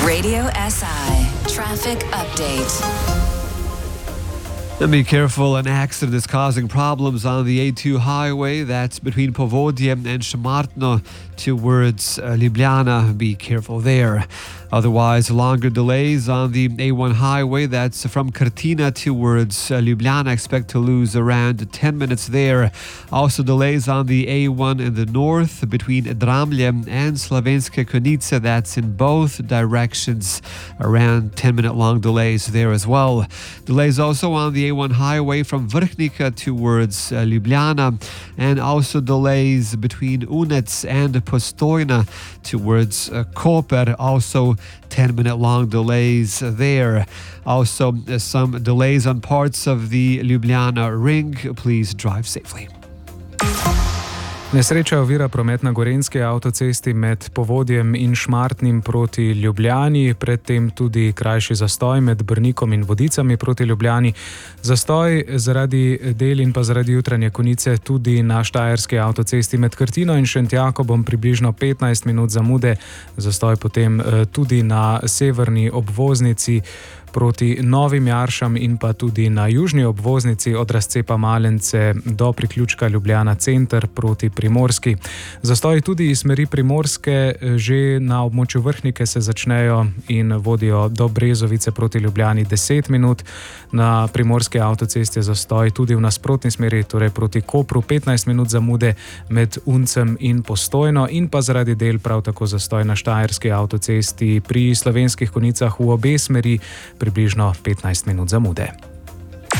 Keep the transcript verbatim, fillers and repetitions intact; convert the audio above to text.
Radio S I Traffic Update. And be careful, an accident is causing problems on the A two highway. That's between Povodje and Šmartno towards uh, Ljubljana. Be careful there. Otherwise, longer delays on the A one highway. That's from Krtina towards uh, Ljubljana. Expect to lose around ten minutes there. Also delays on the A one in the north between Dramlje and Slovenske Konjice. That's in both directions. Around ten minute long delays there as well. Delays also on the A one highway from Vrhnika towards uh, Ljubljana, and also delays between Unec and Postojna towards uh, Koper. Also ten minute long delays there. Also uh, some delays on parts of the Ljubljana ring. Please drive safely. Nesreča ovira promet na Gorenjski avtocesti med Povodjem in Šmartnim proti Ljubljani, predtem tudi krajši zastoj med Brnikom in Vodicami proti Ljubljani. Zastoj zaradi del in pa zaradi jutranje konice tudi na Štajerski avtocesti med Krtino in Šentjakobom, približno petnajst minut zamude. Zastoj potem tudi na severni obvoznici proti Novim Jaršam in pa tudi na južni obvoznici od razcepa Malence do priključka Ljubljana center proti Primorski. Zastoji tudi iz smeri Primorske že na območju Vrhnike se začnejo in vodijo do Brezovice proti Ljubljani deset minut. Na Primorski avtocesti je zastoj tudi v nasprotni smeri, torej proti Kopru, petnajst minut zamude med Uncem in Postojno, in pa zaradi del prav tako zastoj na Štajerski avtocesti pri Slovenskih Konjicah v obe smeri, približno petnajst minut zamude.